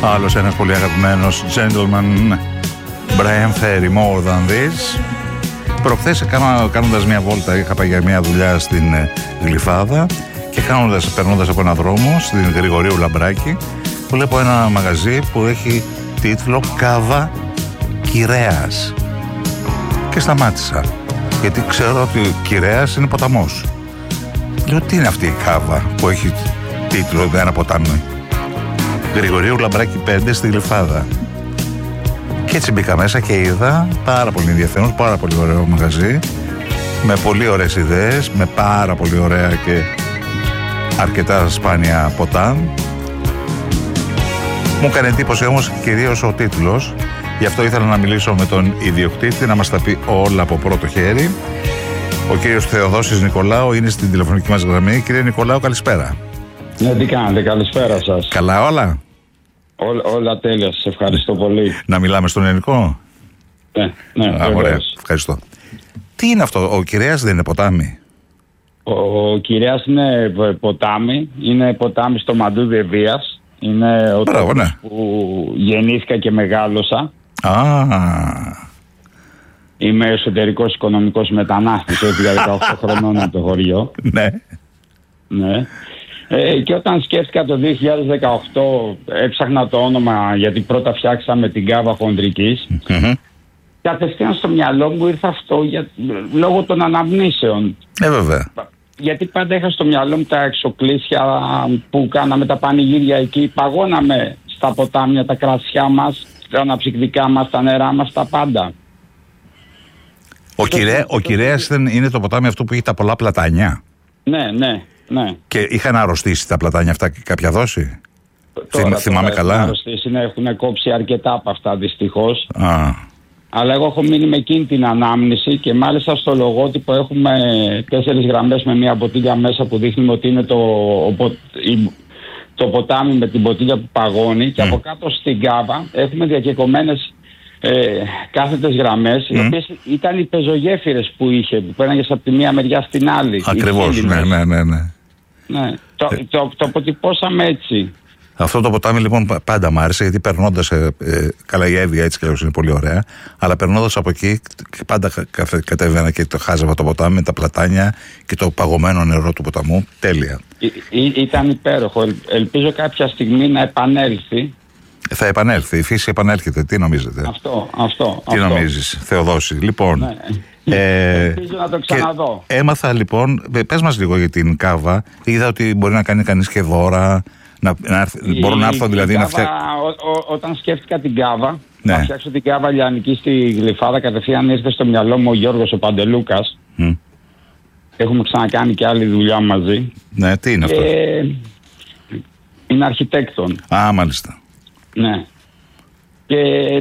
Άλλος ένας πολύ αγαπημένος gentleman, Brian Ferry, More Than This. Προχθές κάνοντας μια βόλτα, είχα πάει για μια δουλειά στην Γλυφάδα και περνώντας από ένα δρόμο στην Γρηγορίου Λαμπράκη, βλέπω ένα μαγαζί που έχει τίτλο «Κάβα Κυρέας». Και σταμάτησα, γιατί ξέρω ότι ο Κυρέας είναι ποταμός. Λέω, τι είναι αυτή η κάβα που έχει τίτλο «Ένα ποτάμι»? Γρηγορίου Λαμπράκη 5 στη Γλυφάδα. Και έτσι μπήκα μέσα και είδα πάρα πολύ ενδιαφέρον, πάρα πολύ ωραίο μαγαζί, με πολύ ωραίες ιδέες, με πάρα πολύ ωραία και αρκετά σπάνια ποτά. Μου έκανε εντύπωση όμως κυρίως ο τίτλος, γι' αυτό ήθελα να μιλήσω με τον ιδιοκτήτη να μας τα πει όλα από πρώτο χέρι. Ο κύριος Θεοδόσης Νικολάου είναι στην τηλεφωνική μας γραμμή. Κύριε Νικολάου, καλησπέρα. Ναι, τι κάνετε, καλησπέρα σας. Καλά όλα? Όλα τέλεια, σας ευχαριστώ πολύ. Να μιλάμε στον ελληνικό? Ναι, ωραία, ευχαριστώ. Τι είναι αυτό, ο Κυρέας δεν είναι ποτάμι? Ο Κυρέας είναι ποτάμι, είναι ποτάμι στο Μαντούδι Ευβίας. Είναι ο τόπος που γεννήθηκα και μεγάλωσα. Είμαι εσωτερικός οικονομικός μετανάστης, για 18 χρονών από το χωριό. Ναι. Και όταν σκέφτηκα το 2018, έψαχνα το όνομα, γιατί πρώτα φτιάξαμε την κάβα χοντρικής. Κατευθείαν στο μυαλό μου ήρθε αυτό λόγω των αναμνήσεων. Βέβαια. Γιατί πάντα είχα στο μυαλό μου τα εξοκλήσια που κάναμε τα πανηγύρια εκεί. Παγώναμε στα ποτάμια τα κρασιά μας, τα αναψυκτικά μας, τα νερά μας, τα πάντα. Ο Κυρέας είναι το ποτάμι αυτό που έχει τα πολλά πλατάνια? Ναι. Και είχαν αρρωστήσει τα πλατάνια αυτά και κάποια δόση? Θυμάμαι καλά. Έχουν κόψει αρκετά από αυτά δυστυχώς. Αλλά εγώ έχω μείνει με εκείνη την ανάμνηση και μάλιστα στο λογότυπο έχουμε 4 γραμμές με μια μποτίλια μέσα που δείχνει ότι είναι το ποτάμι με την μποτίλια που παγώνει και από κάτω στην κάβα έχουμε διακεκομένες κάθετες γραμμές, οι οποίες ήταν οι πεζογέφυρες που είχε, που πέραγες από τη μία μεριά στην άλλη. Ακριβώς, ναι. Το αποτυπώσαμε έτσι. Αυτό το ποτάμι λοιπόν πάντα μ' άρεσε, γιατί περνώντας, καλά η Εύβοια έτσι και είναι πολύ ωραία, αλλά περνώντας από εκεί πάντα κατέβαινα και το χάζευα το ποτάμι με τα πλατάνια και το παγωμένο νερό του ποταμού. Τέλεια. Ήταν υπέροχο. Ελπίζω κάποια στιγμή να επανέλθει. Θα επανέλθει, η φύση επανέρχεται. Τι νομίζετε? Αυτό. Τι νομίζεις, Θεοδόση? Λοιπόν, ελπίζω να το ξαναδώ. Έμαθα λοιπόν, πες μας λίγο για την κάβα. Είδα ότι μπορεί να κάνει κανείς και δώρα. Μπορώ να έρθω δηλαδή να φτιάξω. Όταν σκέφτηκα την κάβα, να φτιάξω την κάβα λιανική στη Γλυφάδα, κατευθείαν ήρθε στο μυαλό μου ο Γιώργος ο Παντελούκας. Έχουμε ξανακάνει και άλλη δουλειά μαζί. Ναι, τι είναι αυτό? Είναι αρχιτέκτον. Μάλιστα. Ναι. Και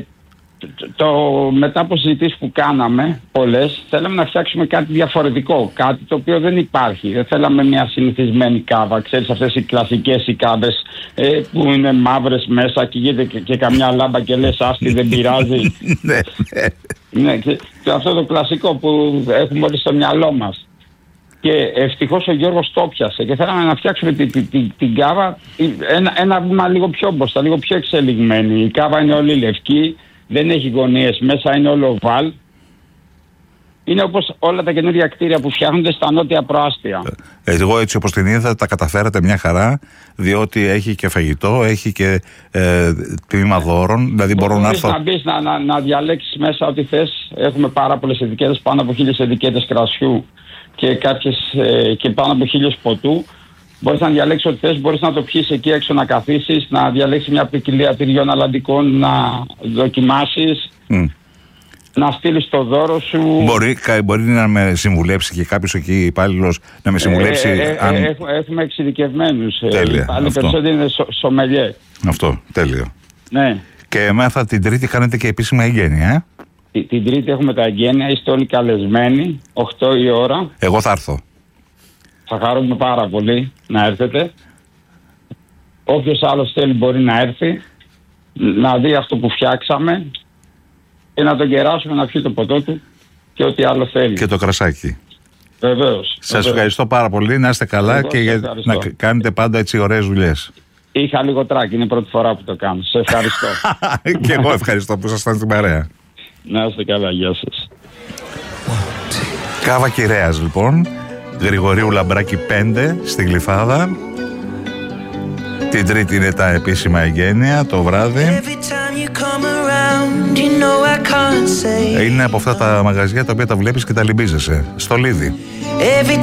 μετά από συζητήσεις που κάναμε πολλές, θέλαμε να φτιάξουμε κάτι διαφορετικό, κάτι το οποίο δεν υπάρχει. Δεν θέλαμε μια συνηθισμένη κάβα, ξέρεις, αυτές οι κλασικές οι κάβες που είναι μαύρες μέσα και γίνεται και καμιά λάμπα και λες άστη, δεν πειράζει. Ναι, και αυτό το κλασικό που έχουμε όλοι στο μυαλό μας. Και ευτυχώς ο Γιώργος το πιάσε και θέλαμε να φτιάξουμε την κάβα ένα βήμα λίγο πιο μπροστά, λίγο πιο εξελιγμένη. Η κάβα είναι όλη λευκή, δεν έχει γωνίες, μέσα είναι όλο βάλ. Είναι όπως όλα τα καινούργια κτίρια που φτιάχνονται στα νότια προάστια. Εγώ έτσι όπως την είδα τα καταφέρατε μια χαρά, διότι έχει και φαγητό, έχει και τμήμα δώρων. Δηλαδή μπορώ να έρθω. Να μπεις να διαλέξεις μέσα ό,τι θες. Έχουμε πάρα πολλές ετικέτες, πάνω από 1000 ετικέτες κρασιού και και πάνω από 1000 ποτού. Μπορείς να διαλέξεις ό,τι θες, μπορείς να το πιείς εκεί έξω, να καθίσεις, να διαλέξεις μια ποικιλία τυριών αλλαντικών, να δοκιμάσεις, να στείλεις το δώρο σου. Μπορεί να με συμβουλέψει και κάποιος εκεί υπάλληλος να με συμβουλέψει. Έχουμε εξειδικευμένους. Τέλεια. Άλλοι περισσότεροι είναι σομελιέ. Αυτό, τέλειο. Ναι. Και μάθα την Τρίτη κάνετε και επίσημα εγγένεια, Την Τρίτη έχουμε τα εγγένεια, είστε όλοι καλεσμένοι, 8 η ώρα. Εγώ θα έρθω. Θα χαρούμε πάρα πολύ να έρθετε. Όποιος άλλος θέλει μπορεί να έρθει, να δει αυτό που φτιάξαμε και να τον κεράσουμε, να πιει το ποτό του και ό,τι άλλο θέλει. Και το κρασάκι. Βεβαίως. Σας ευχαριστώ πάρα πολύ, να είστε καλά και να κάνετε πάντα έτσι ωραίες δουλειές. Είχα λίγο τράκι, είναι η πρώτη φορά που το κάνω. Σε ευχαριστώ. Και εγώ ευχαριστώ που ήσασταν στην παρέα. Να είστε καλά, γεια σας. Κάβα Κυρέας λοιπόν, Γρηγορίου Λαμπράκη 5 στη Γλυφάδα. Την Τρίτη είναι τα επίσημα εγγένεια το βράδυ. Είναι από αυτά τα μαγαζιά τα οποία τα βλέπεις και τα λυμπίζεσαι. Στο Λίδι.